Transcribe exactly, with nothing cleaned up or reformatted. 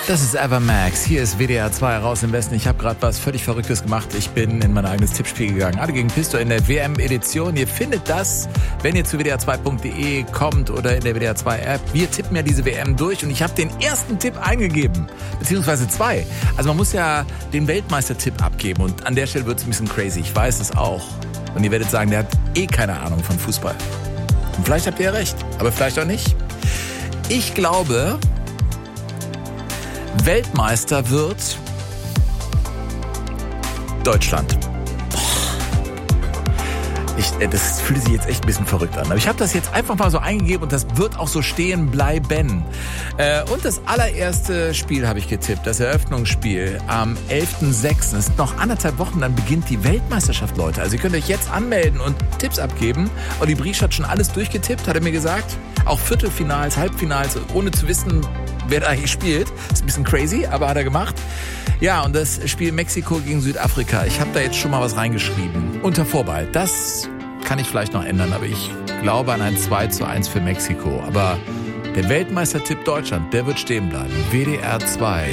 Das ist Evermax. Hier ist W D R zwei raus im Westen. Ich habe gerade was völlig Verrücktes gemacht. Ich bin in mein eigenes Tippspiel gegangen. Alle gegen Pisto in der W M-Edition. Ihr findet das, wenn ihr zu w d r zwei punkt d e kommt oder in der W D R zwei App. Wir tippen ja diese W M durch und ich habe den ersten Tipp eingegeben. Beziehungsweise zwei. Also man muss ja den Weltmeistertipp abgeben und an der Stelle wird es ein bisschen crazy. Ich weiß es auch. Und ihr werdet sagen, der hat eh keine Ahnung von Fußball. Und vielleicht habt ihr ja recht, aber vielleicht auch nicht. Ich glaube, Weltmeister wird Deutschland. Ich, das fühlt sich jetzt echt ein bisschen verrückt an. Aber ich habe das jetzt einfach mal so eingegeben und das wird auch so stehen bleiben. Äh, und das allererste Spiel habe ich getippt, das Eröffnungsspiel am elften sechsten Es sind noch anderthalb Wochen, dann beginnt die Weltmeisterschaft, Leute. Also ihr könnt euch jetzt anmelden und Tipps abgeben. Olli Briesch hat schon alles durchgetippt, hat er mir gesagt. Auch Viertelfinals, Halbfinals, ohne zu wissen, wer da eigentlich spielt. Ist ein bisschen crazy, aber hat er gemacht. Ja, und das Spiel Mexiko gegen Südafrika. Ich habe da jetzt schon mal was reingeschrieben. Unter Vorbehalt. Das kann ich vielleicht noch ändern, aber ich glaube an ein zwei zu eins für Mexiko. Aber der Weltmeistertipp Deutschland, der wird stehen bleiben. W D R zwei.